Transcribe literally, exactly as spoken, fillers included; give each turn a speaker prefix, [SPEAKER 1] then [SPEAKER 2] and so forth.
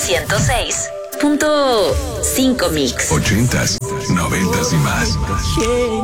[SPEAKER 1] ciento seis punto cinco Mix.
[SPEAKER 2] Ochentas, noventas y más.